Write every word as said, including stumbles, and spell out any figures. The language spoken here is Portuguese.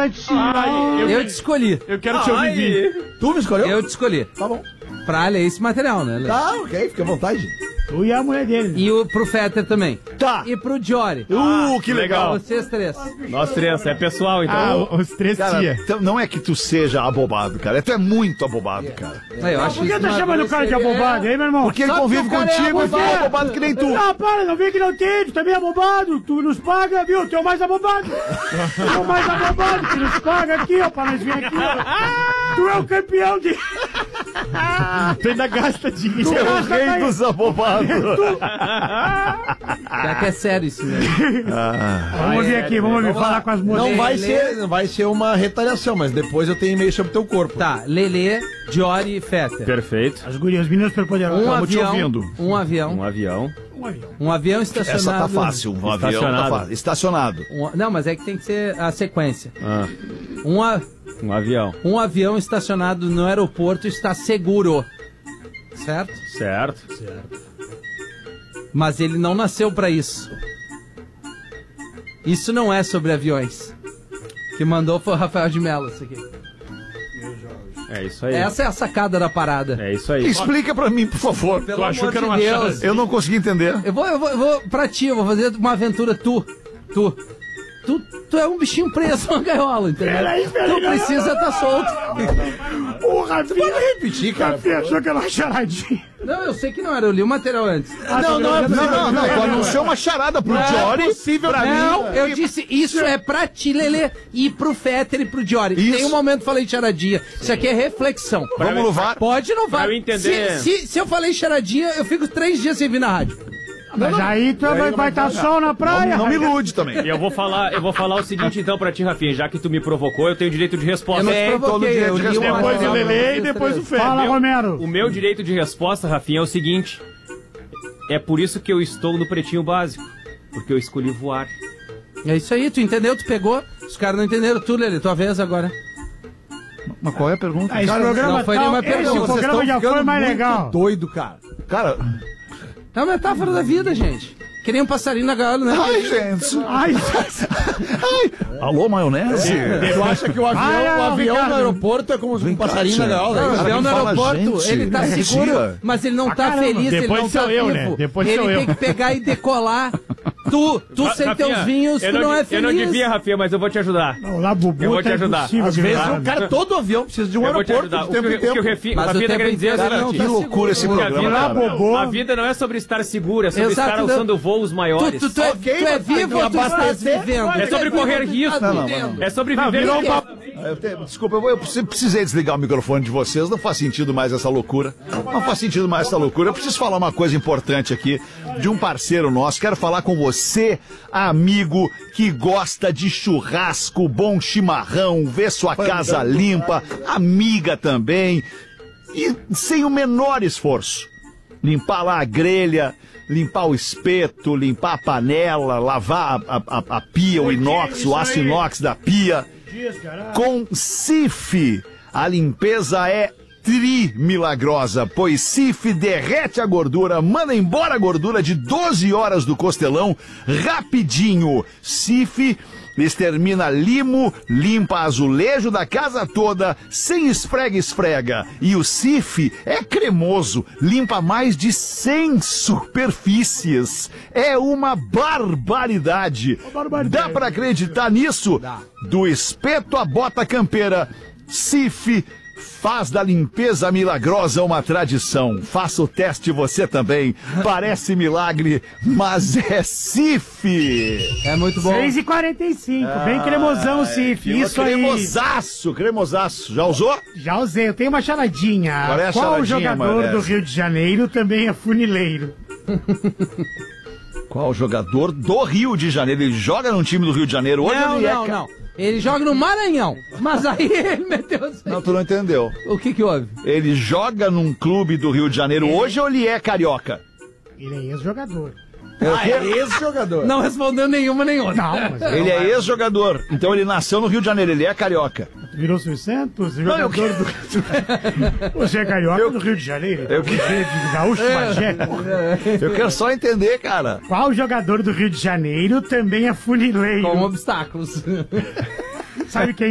pra ti. Ai, eu, Eu te escolhi. eu quero te ouvir. Gui. Tu me escolheu? Eu te escolhi. Tá bom. Pra ler esse material, né? Lê? Tá, ok, fica à vontade. Tu e a mulher dele. E o, pro Fetter também. Tá. E pro Jory. Uh, que legal. Vocês três. Nós três, é pessoal, então. Ah, os três Cara, tia. então não é que tu seja abobado, cara. É tu é muito abobado, cara. Aí, eu acho Por que isso tá uma chamando o cara de grosseria. abobado, hein, meu irmão? Porque ele Sabe convive que o cara é contigo e abobado. fala abobado que nem tu. Ah, para, não vem que não tem, tu também é abobado, tu nos paga, viu? Tu é o mais abobado. Tu é o mais abobado, tu nos paga aqui, ó, pra nós vir aqui, ó. Tu é o campeão de... Tu ainda gasta dinheiro. Tu é o rei dos abobados. Já que é sério isso mesmo. Vamos vir aqui, vamos vir falar com as moças. Não vai Lê- ser, não vai ser uma retaliação, mas depois eu tenho e-mail sobre o teu corpo. Tá, Lelê, Jory e Fetter. Perfeito. As gurias, as meninas superpoderosas. Um Tamo te avião, ouvindo. um avião, Um avião. Um avião. um avião estacionado. Essa tá fácil. Um avião tá Estacionado. fácil. Estacionado. Um- não, mas é que tem que ser a sequência. Ah, Um, a- um avião. um avião estacionado no aeroporto está seguro. Certo? Certo. Mas ele não nasceu pra isso. Isso não é sobre aviões. Que mandou foi o Rafael de Mello, isso aqui. É isso aí. Essa é a sacada da parada. É isso aí. Explica pra mim, por favor. Pelo achou amor que era de uma Deus. chance? Eu não consegui entender. Eu vou, eu vou, eu vou pra ti, eu vou fazer uma aventura tu. Tu. Tu, tu é um bichinho preso numa gaiola, entendeu? Peraí, peraí, tu não, precisa não, estar não, solto. O Rafinha... Repetir, cara. Rafinha achou que era uma charadinha. Não, eu sei que não era, eu li o material antes. Não, não é Não, não, não. Tu anunciou uma charada pro Jory. Pra Não, mim. eu disse, isso é pra ti, Lelê, e pro Fetter e pro Jory. Isso. Tem um momento que eu falei charadinha. Isso aqui é reflexão. Vamos no V A R. Pode não vai. Pra eu entender. Se, se, se eu falei charadinha, eu fico três dias sem vir na rádio. Mas aí tu vai vai estar sol na praia. Não me ilude também. E eu vou falar, eu vou falar o seguinte então pra ti, Rafinha, já que tu me provocou, eu tenho direito de resposta. Eu não te Tem todo provoquei, dia eu de li o resposta. Depois o material. Lelê e depois o Fé. Fala, Meu- Romero. O meu direito de resposta, Rafinha, é o seguinte. É por isso que eu estou no Pretinho Básico. Porque eu escolhi voar. É isso aí, tu entendeu, tu pegou. Os caras não entenderam tudo, Lelê, tua vez agora. Mas qual é a pergunta? Ah, esse Cara, programa não foi tal- nenhuma esse pergunta, vocês programa Vocês já tão foi ficando mais muito legal. doido, cara. Cara, É uma metáfora da vida, gente. Que nem um passarinho na gaiola, né? ai, gente. Ai, Alô, maionese? Tu acha que o avião, Ai, ai, o avião Ricardo. no aeroporto é como um cá, passarinho na tia. gaiola? Não, é o isso? Cara, avião no me fala, aeroporto, gente, ele tá energia. seguro, mas ele não tá caramba. feliz, ele Depois não sou tá eu, vivo. né? Depois ele sou tem eu. que pegar e decolar. Tu, tu sem Rafinha, teus vinhos, eu tu não é Eu feliz. não devia, Rafinha, mas eu vou te ajudar. não, lá Bubu Eu vou te tá ajudar. impossível Às de vezes virar. o cara, todo avião precisa de um Eu vou te aeroporto ajudar. de O tempo que, em o que o tempo. Rafinha, Mas o Rafinha tá tempo querendo dizer é o inteiro seguinte. Que loucura esse Que a programa, vida, cara. Bobô. a vida não é sobre estar seguro, é sobre Exato, estar não. usando voos Tu, maiores. tu, tu, é, Ok, tu é mas tem vivo que ou tu estás abastecer. vivendo? É sobre correr risco. Tá Não, não, vivendo. É sobre Não, viver. virou o um quê? papo. Eu te- desculpa, eu, eu precis- precisei desligar o microfone de vocês, não faz sentido mais essa loucura. Não faz sentido mais essa loucura. Eu preciso falar uma coisa importante aqui de um parceiro nosso. Quero falar com você, amigo que gosta de churrasco, bom chimarrão, ver sua casa limpa, amiga também, e sem o menor esforço. Limpar lá a grelha, limpar o espeto, limpar a panela, lavar a, a- a pia, o inox, o aço inox da pia. Com Cif, a limpeza é tri milagrosa, pois Cif derrete a gordura, manda embora a gordura de doze horas do costelão rapidinho. Cif extermina limo, limpa azulejo da casa toda, sem esfrega-esfrega. E o Cif é cremoso, limpa mais de cem superfícies. É uma barbaridade. barbaridade. Dá pra acreditar nisso? Do espeto à bota campeira, Cif faz da limpeza milagrosa uma tradição. Faça o teste você também. Parece milagre, mas é Cif. É muito bom. seis e quarenta e cinco, bem cremosão, Cif. Isso aí. Cremosaço, cremosaço. Já usou? Já usei, eu tenho uma charadinha. Qual é a Qual charadinha, jogador Maionese? do Rio de Janeiro também é funileiro? Qual jogador do Rio de Janeiro? Ele joga num time do Rio de Janeiro hoje? Não, ele é não, ca- não. Ele joga no Maranhão. Mas aí ele meteu... assim. Não, tu não entendeu. O que que houve? Ele joga num clube do Rio de Janeiro hoje ou ele é carioca? Ele é ex-jogador. Ah, é esse jogador. Não respondeu nenhuma nem outra. Não, mas Ele é ex-jogador. Então ele nasceu no Rio de Janeiro, ele é carioca. virou Silvio Santos, jogador eu do... Você é carioca do Rio de Janeiro? Eu que- Você é de Gaúcho, Bagé? Eu quero só entender, cara. Qual jogador do Rio de Janeiro também é funileiro? Com obstáculos. Sabe quem